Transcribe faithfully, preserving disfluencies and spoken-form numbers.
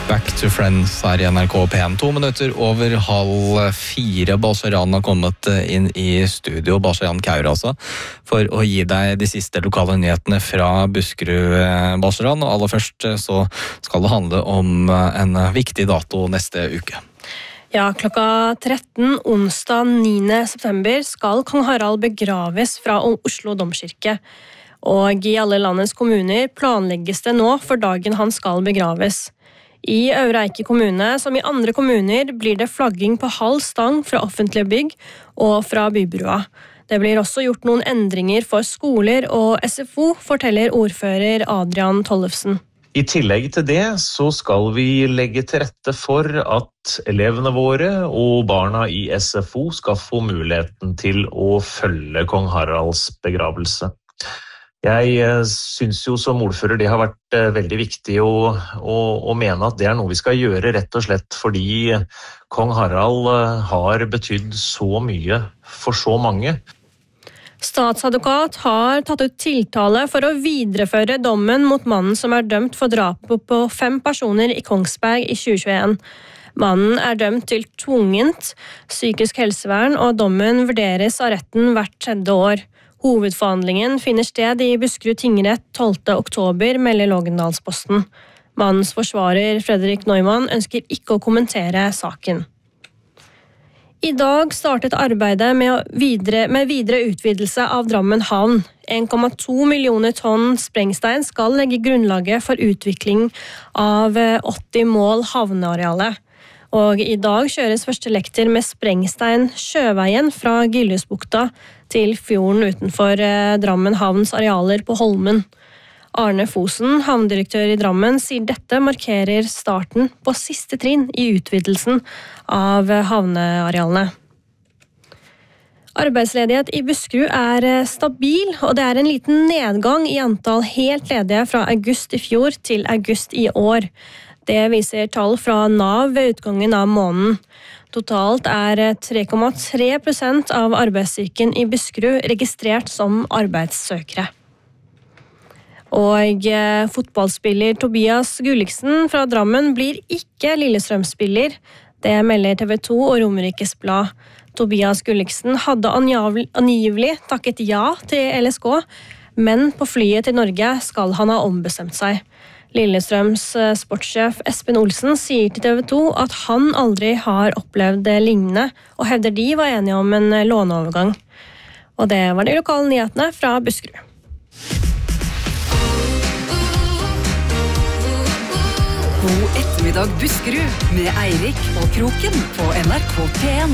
Back to Friends her I N R K P en. To minutter over halv fire. Balsaran har kommet inn I studio, Balsaran Kaur altså, for å gi deg de siste lokale nyhetene fra Buskerud, Balsaran. Og aller først så skal det handle om en viktig dato neste uke. Ja, klokka tretten onsdag niende september skal kong Harald begraves fra Oslo Domkirke. Og I alle landets kommuner planlegges det nå for dagen han skal begraves. I Øvre Eike kommune, som I andre kommuner, blir det flagging på halv stang fra offentlige bygg og fra bybrua. Det blir også gjort noen endringer for skoler og S F O, forteller ordfører Adrian Tollefsen. I tillegg til det så skal vi legge til rette for at elevene våre og barna I S F O skal få muligheten til å følge kong Haralds begravelse. Jeg synes jo som ordfører det har vært veldig viktig å, å, å mene at det er noe vi skal gjøre rett og slett fordi kong Harald har betydd så mye for så mange. Statsadvokat har tatt ut tiltale for å videreføre dommen mot mannen som er dømt for drapet på fem personer I Kongsberg I tjue tjueen. Mannen er dømt til tvungent psykisk helsevern, og dommen vurderes av retten hvert tredje år. Hovedforhandlingen finner sted I Buskerud tingrett tolvte oktober, melder Lågendalsposten. Mannens forsvarer Fredrik Neumann ønsker ikke å kommentere saken. I dag startet arbeidet med videre, med videre utvidelse av Drammen havn. en komma to millioner tonn sprengstein skal legge grunnlaget for utvikling av åtti mål havnearealet. Og I dag kjøres første lekter med sprengstein sjøveien fra Gillhusbukta til fjorden utenfor Drammen havns arealer på Holmen. Arne Fosen, havndirektør I Drammen, sier dette markerer starten på siste trinn I utvidelsen av havnearealene. Arbeidsledighet I Buskerud er stabil, og det er en liten nedgang I antall helt ledige fra august I fjor til august I år. Det viser tall fra Nav ved utgangen av måneden. Totalt er tre komma tre prosent av arbeidsstyrken I Buskerud registrert som arbeidssøkere. Og eh, fotballspiller Tobias Gulliksen fra Drammen blir ikke Lillestrøm-spiller. Det melder T V to og Romerikes Blad. Tobias Gulliksen hadde angivelig, angivelig takket ja til L S K, men på flyet til Norge skal han ha ombestemt seg. Lillestrøms sportssjef Espen Olsen sier til T V to at han aldri har opplevd det lignende, og hevder de var enige om en låneovergang. Og det var de lokale nyhetene fra Buskerud. God ettermiddag Buskerud med Eirik og Kroken på N R K P en.